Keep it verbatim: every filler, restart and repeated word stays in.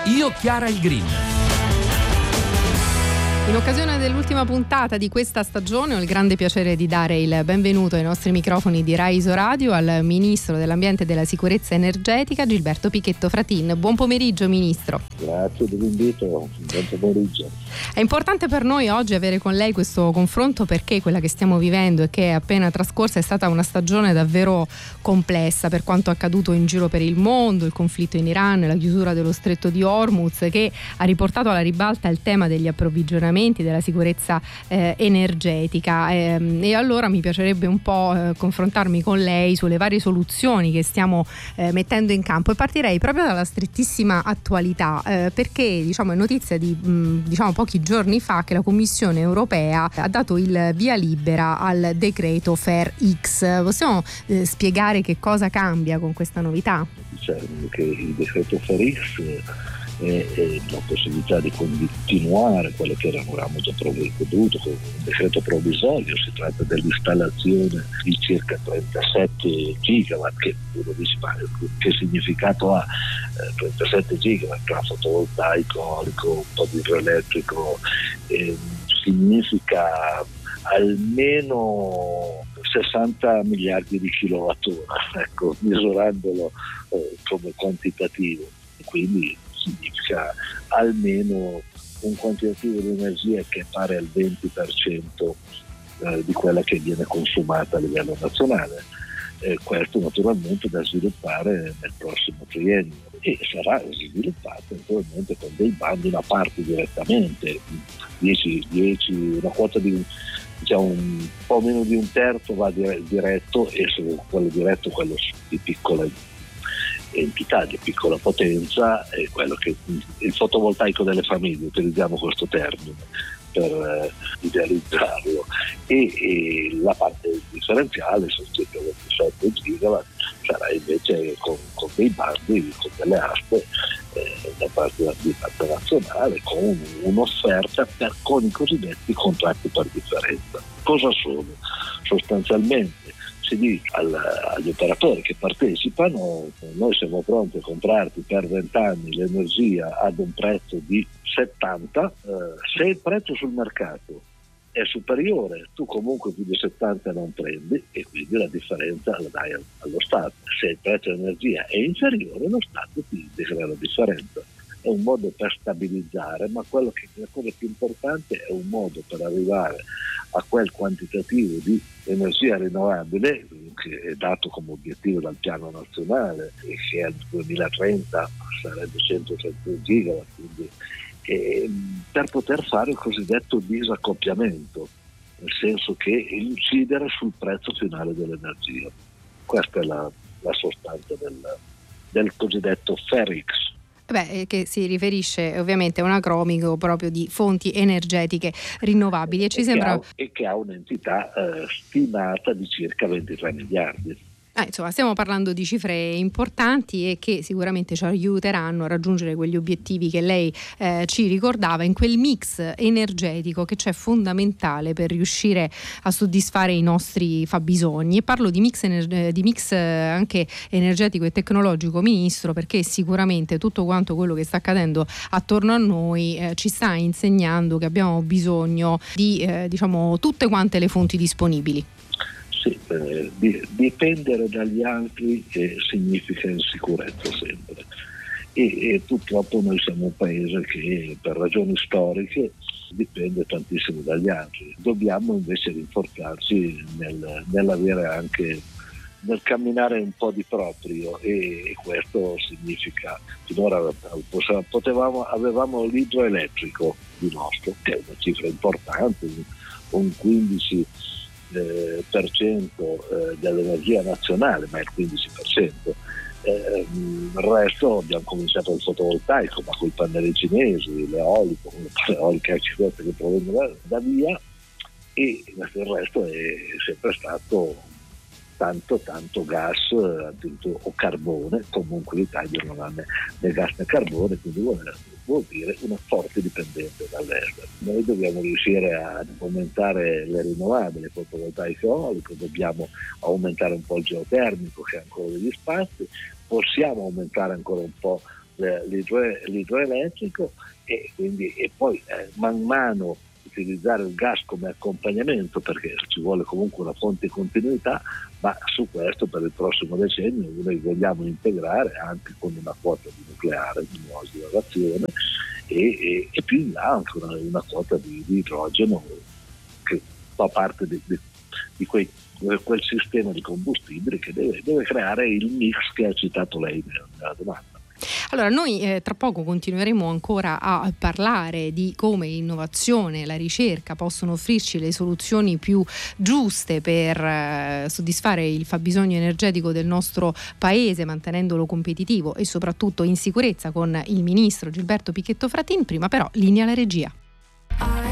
Io Chiara il Green. In occasione dell'ultima puntata di questa stagione ho il grande piacere di dare il benvenuto ai nostri microfoni di Rai Isoradio al Ministro dell'Ambiente e della Sicurezza Energetica Gilberto Pichetto Fratin. Buon pomeriggio Ministro. Grazie dell'invito, buon pomeriggio. È importante per noi oggi avere con lei questo confronto perché quella che stiamo vivendo e che è appena trascorsa è stata una stagione davvero complessa per quanto accaduto in giro per il mondo, il conflitto in Iran, la chiusura dello stretto di Hormuz che ha riportato alla ribalta il tema degli approvvigionamenti, della sicurezza eh, energetica eh, e allora mi piacerebbe un po' eh, confrontarmi con lei sulle varie soluzioni che stiamo eh, mettendo in campo e partirei proprio dalla strettissima attualità eh, perché diciamo è notizia di mh, diciamo pochi giorni fa che la Commissione europea ha dato il via libera al decreto Fair X. Possiamo eh, spiegare che cosa cambia con questa novità? Diciamo che il decreto Fair X e, e la possibilità di continuare quello che eravamo già provveduto con un decreto provvisorio. Si tratta dell'installazione di circa trentasette gigawatt, che uno dice ma che significato ha eh, trentasette gigawatt tra fotovoltaico, eolico, un po' di idroelettrico, eh, significa almeno sessanta miliardi di kilowattora, ecco, misurandolo eh, come quantitativo. Quindi significa almeno un quantitativo di energia che è pari al venti per cento eh, di quella che viene consumata a livello nazionale. Eh, questo naturalmente da sviluppare nel prossimo triennio e sarà sviluppato naturalmente con dei bandi, una parte direttamente, dieci, dieci, una quota di diciamo un po' meno di un terzo va diretto e se quello diretto quello di piccola entità, di piccola potenza, è quello che il fotovoltaico delle famiglie, utilizziamo questo termine per eh, idealizzarlo e, e la parte differenziale sono circa ventisette gigawatt, sarà invece con, con dei bandi, con delle aste eh, da parte dell'amministrazione nazionale, con un'offerta per, con i cosiddetti contratti per differenza. Cosa sono? Sostanzialmente si dice al, agli operatori che partecipano: noi siamo pronti a comprarti per venti anni l'energia ad un prezzo di settanta, eh, se il prezzo sul mercato è superiore tu comunque più di settanta non prendi e quindi la differenza la dai allo Stato. Se il prezzo dell'energia è inferiore lo Stato ti integra la differenza. È un modo per stabilizzare, ma quello che la cosa più importante è un modo per arrivare a quel quantitativo di energia rinnovabile che è dato come obiettivo dal piano nazionale e che al duemilatrenta sarebbe centotrenta gigawatt, quindi eh, per poter fare il cosiddetto disaccoppiamento, nel senso che incidere sul prezzo finale dell'energia. Questa è la, la sostanza del, del cosiddetto Fair X. Beh, che si riferisce ovviamente a un acronimo proprio di fonti energetiche rinnovabili e ci e sembra che ha, e che ha un'entità eh, stimata di circa ventitré miliardi. Ah, insomma, stiamo parlando di cifre importanti e che sicuramente ci aiuteranno a raggiungere quegli obiettivi che lei eh, ci ricordava in quel mix energetico che c'è fondamentale per riuscire a soddisfare i nostri fabbisogni. E parlo di mix, ener- di mix anche energetico e tecnologico, Ministro, perché sicuramente tutto quanto quello che sta accadendo attorno a noi eh, ci sta insegnando che abbiamo bisogno di eh, diciamo tutte quante le fonti disponibili. Sì, eh, di, dipendere dagli altri eh, significa insicurezza sempre e, e purtroppo noi siamo un paese che per ragioni storiche dipende tantissimo dagli altri. Dobbiamo invece rinforzarci nel, nell'avere anche nel camminare un po' di proprio e, e questo significa finora potevamo, avevamo l'idroelettrico di nostro che è una cifra importante, un quindici Eh, per cento eh, dell'energia nazionale, ma è il quindici per cento. Eh, il resto abbiamo cominciato il fotovoltaico, ma con i pannelli cinesi, l'eolico, l'eolica che provengono da, da via, e il resto è sempre stato tanto tanto gas o carbone. Comunque l'Italia non ha né, né gas né carbone, quindi vuol, vuol dire una forte dipendenza dall'estero. Noi dobbiamo riuscire a aumentare le rinnovabili, il fotovoltaico eolico, dobbiamo aumentare un po' il geotermico che ha ancora degli spazi, possiamo aumentare ancora un po' l'idro, l'idroelettrico e, quindi, e poi eh, man mano utilizzare il gas come accompagnamento, perché ci vuole comunque una fonte di continuità, ma su questo per il prossimo decennio noi vogliamo integrare anche con una quota di nucleare, di nuova generazione, e, e, e più in là anche una, una quota di, di idrogeno che fa parte di, di, di quei, quel sistema di combustibili che deve, deve creare il mix che ha citato lei nella domanda. Allora, noi eh, tra poco continueremo ancora a parlare di come l'innovazione e la ricerca possono offrirci le soluzioni più giuste per eh, soddisfare il fabbisogno energetico del nostro paese, mantenendolo competitivo e soprattutto in sicurezza, con il ministro Gilberto Pichetto Fratin. Prima però linea alla regia.